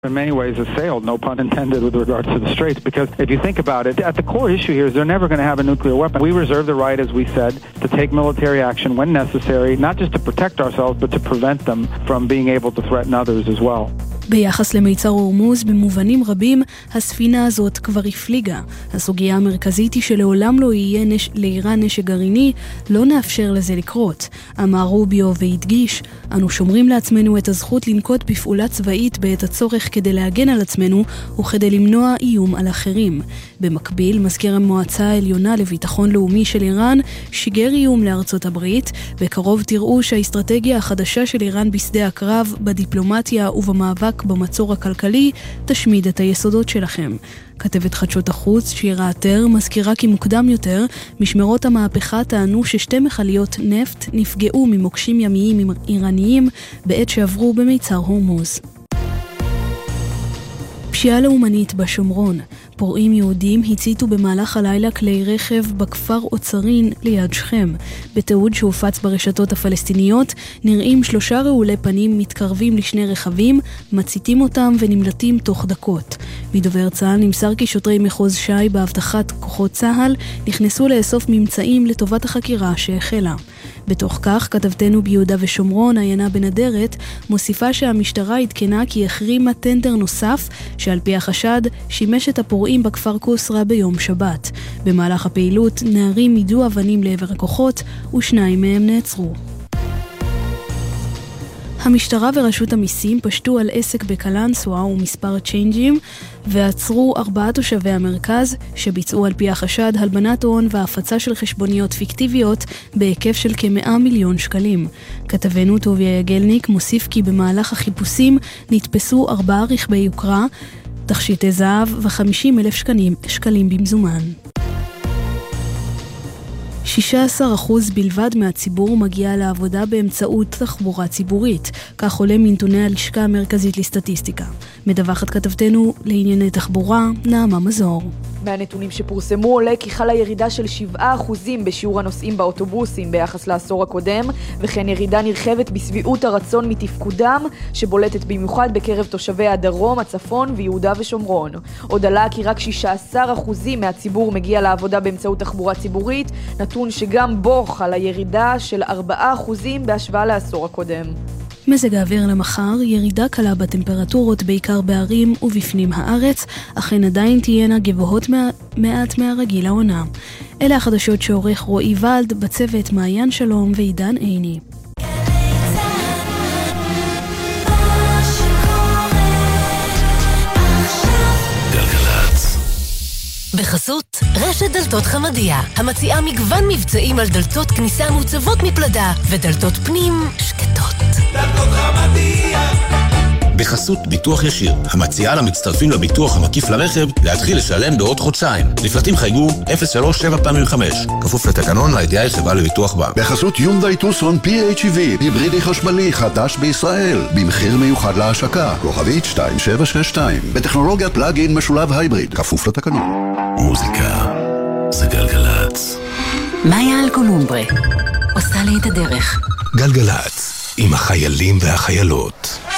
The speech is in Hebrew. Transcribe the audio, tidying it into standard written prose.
in many ways assailed, no pun intended, with regards to the Straits, because if you think about it, at the core issue here is they're never going to have a nuclear weapon. We reserve the right, as we said, to take military action when necessary, not just to protect ourselves, but to prevent them from being able to threaten others as well. ביחס למיצר הורמוז, במובנים רבים, הספינה הזאת כבר הפליגה. הסוגיה המרכזית היא שלעולם לא יהיה לאיראן נשק גרעיני, לא נאפשר לזה לקרות. אמר רוביו והדגיש, אנו שומרים לעצמנו את הזכות לנקוט בפעולה צבאית בעת הצורך כדי להגן על עצמנו וכדי למנוע איום על אחרים. במקביל, מזכיר המועצה העליונה לביטחון לאומי של איראן שיגר איום לארצות הברית. בקרוב תראו שהאסטרטגיה החדשה של איראן בשדה הקרב, בדיפלומטיה ובמאבק במצור הכלכלי, תשמיד את היסודות שלכם. כתבת חדשות החוץ שירה עטר מזכירה כי מוקדם יותר משמרות המהפכה טענו ששתי מכליות נפט נפגעו ממוקשים ימיים איראניים בעת שעברו במיצר הורמוז. פשיעה לאומנית בשומרון. פורעים יהודים הציתו במהלך הלילה כלי רכב בכפר אוצרין ליד שכם. בתיעוד שהופץ ברשתות הפלסטיניות נראים 3 רעולי פנים מתקרבים לשני רכבים, מציתים אותם ונמלטים תוך דקות. מדובר צה"ל נמסר כי שוטרי מחוז ש"י בהבטחת כוחות צה"ל נכנסו לאסוף ממצאים לטובת החקירה שהחלה. בתוך כך, כתבתנו ביהודה ושומרון, עיינה בנדרת, מוסיפה שהמשטרה התקנה כי החרימה טנדר נוסף, שעל פי החשד שימש את הפורעים בכפר קוסרה ביום שבת. במהלך הפעילות, נערים יידו אבנים לעבר הכוחות, ו2 מהם נעצרו. המשטרה ורשות המיסים פשטו על עסק בקלנסווה ומספר צ'יינג'ים ועצרו 4 תושבי המרכז שביצעו על פי החשד הלבנת הון והפצה של חשבוניות פיקטיביות בהיקף של כ100 מיליון שקלים. כתבנו טוביה יגלניק מוסיף כי במהלך החיפושים נתפסו 4 רכבי יוקרה, תכשיטי זהב ו50,000 שקלים במזומן. 16% בלבד מהציבור מגיע לעבודה באמצעות תחבורה ציבורית, כך עולה מנתוני הלשכה המרכזית לסטטיסטיקה. מדווחת כתבתנו לענייני תחבורה, נעמה מזור. מהנתונים שפורסמו עולה כי חלה ירידה של 7% בשיעור הנוסעים באוטובוסים ביחס לעשור הקודם, וכן ירידה נרחבת בסביעות הרצון מתפקודם, שבולטת במיוחד בקרב תושבי הדרום, הצפון ויהודה ושומרון. עוד עלה כי רק 16% מהציבור מגיע לעבודה באמצעות תחבורה ציבורית, נתון שגם בו חלה ירידה של 4% בהשוואה לעשור הקודם. מזג האוויר למחר, ירידה קלה בטמפרטורות בעיקר בערים ובפנים הארץ, אכן עדיין תהיינה גבוהות מעט מהרגיל העונה. אלה החדשות שעורך רועי ולד, בצוות מעיין שלום ועידן עיני. בחסות רשת דלתות חמדיה, המציעה מגוון מבצעים על דלתות כניסה מוצבות מפלדה ודלתות פנים שקטות. דלתות חמדיה. בחסות ביטוח ישיר, המציעה למצטרפים לביטוח המקיף לרכב להתחיל לשלם בעוד חודשיים. לפרטים חייגו 03725, כפוף לתקנון לידיעה חברה לביטוח בה. בחסות יונדאי טוסון PHEV, היברידי חשמלי חדש בישראל, במחיר מיוחד להשקה, כוכבית 2762, בטכנולוגיית פלאג-אין משולב הייבריד, כפוף לתקנון. מוזיקה זה גלגלצ. מאיה אלקולומברה עושה לי את הדרך. גלגלצ, עם החיילים והחיילות.